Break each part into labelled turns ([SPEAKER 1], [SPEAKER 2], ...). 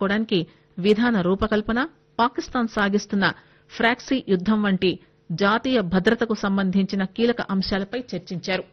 [SPEAKER 1] ఎదుర్కోవడానికి విధాన రూపకల్పన, పాకిస్తాన్ సాగిస్తున్న ఫ్రాక్సీ యుద్దం వంటి జాతీయ భద్రతకు సంబంధించిన కీలక అంశాలపై చర్చించారు.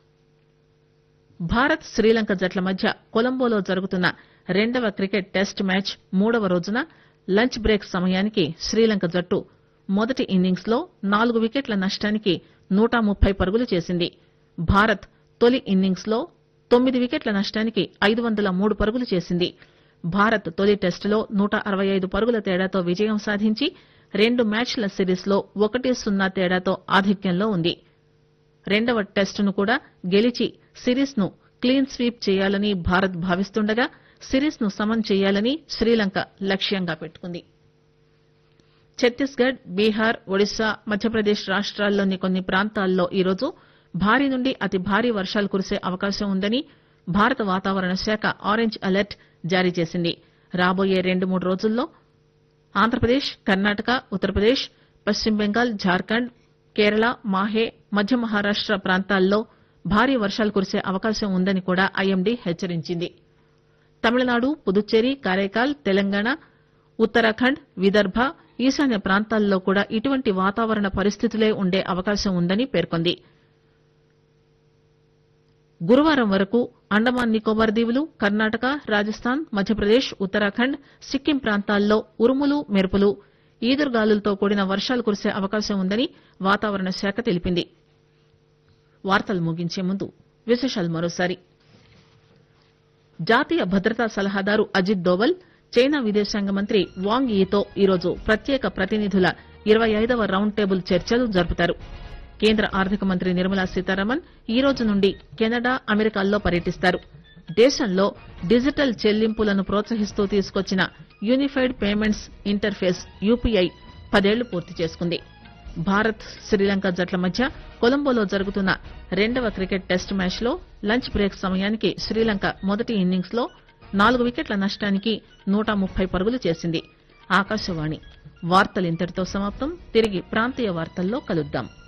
[SPEAKER 1] భారత్ శ్రీలంక జట్ల మధ్య కొలంబోలో జరుగుతున్న రెండవ క్రికెట్ టెస్ట్ మ్యాచ్ మూడవ రోజున లంచ్ బ్రేక్ సమయానికి శ్రీలంక జట్టు మొదటి ఇన్నింగ్స్ లో 4 వికెట్ల నష్టానికి 130 పరుగులు చేసింది. భారత్ తొలి ఇన్నింగ్స్ లో 9 వికెట్ల నష్టానికి 503 పరుగులు చేసింది. భారత్ తొలి టెస్టులో 165 పరుగుల తేడాతో విజయం సాధించి 2 మ్యాచ్ల సిరీస్ లో 1-0 తేడాతో ఆధిక్యంలో ఉంది. రెండవ టెస్టును కూడా గెలిచి సిరీస్ ను క్లీన్ స్వీప్ చేయాలని భారత్ భావిస్తుండగా సిరీస్ ను సమన్ చేయాలని శ్రీలంక లక్ష్యంగా పెట్టుకుంది. ఛత్తీస్గఢ్, బీహార్, ఒడిశా, మధ్యప్రదేశ్ రాష్ట్రాల్లోని కొన్ని ప్రాంతాల్లో ఈరోజు భారీ నుండి అతి భారీ వర్షాలు కురిసే అవకాశం ఉందని భారత వాతావరణ శాఖ ఆరెంజ్ అలర్ట్ జారీ చేసింది. రాబోయే 2-3 రోజుల్లో ఆంధ్రప్రదేశ్, కర్ణాటక, ఉత్తరప్రదేశ్, పశ్చిమ బెంగాల్, జార్ఖండ్, కేరళ, మాహే, మధ్య మహారాష్ట ప్రాంతాల్లో భారీ వర్షాలు కురిసే అవకాశం ఉందని కూడా ఐఎండీ హెచ్చరించింది. తమిళనాడు, పుదుచ్చేరి, కారైకాల్, తెలంగాణ, ఉత్తరాఖండ్, విదర్భ, ఈశాన్య ప్రాంతాల్లో కూడా ఇటువంటి వాతావరణ పరిస్థితులే ఉండే అవకాశం ఉందని పేర్కొంది. గురువారం వరకు అండమాన్ నికోబార్ దీవులు, కర్ణాటక, రాజస్థాన్, మధ్యప్రదేశ్, ఉత్తరాఖండ్, సిక్కిం ప్రాంతాల్లో ఉరుములు, మెరుపులు, ఈదురుగాలులతో కూడిన వర్షాలు కురిసే అవకాశం ఉందని వాతావరణ శాఖ తెలిపింది. వార్తలు ముగించే ముందు విశేషాలు మరోసారి. జాతీయ భద్రతా సలహాదారు అజిత్ దోవల్ చైనా విదేశాంగ మంత్రి వాంగ్ యీతో ఈరోజు ప్రత్యేక ప్రతినిధుల 25వ రౌండ్ టేబుల్ చర్చలు జరుపుతారు. కేంద్ర ఆర్థిక మంత్రి నిర్మలా సీతారామన్ ఈ రోజు నుండి కెనడా, అమెరికాల్లో పర్యటిస్తారు. దేశంలో డిజిటల్ చెల్లింపులను ప్రోత్సహిస్తూ తీసుకొచ్చిన యూనిఫైడ్ పేమెంట్స్ ఇంటర్ఫేస్ యూపీఐ 10 ఏళ్లు పూర్తి చేసుకుంది. భారత్ శ్రీలంక జట్ల మధ్య కొలంబోలో జరుగుతున్న రెండవ క్రికెట్ టెస్ట్ మ్యాచ్ లో లంచ్ బ్రేక్ సమయానికి శ్రీలంక మొదటి ఇన్నింగ్స్ లో 4 వికెట్ల నష్టానికి 130 పరుగులు చేసింది. ఆకాశవాణి వార్తలింతటితో సమాప్తం. తిరిగి ప్రాంతీయ వార్తల్లో కలుద్దాం.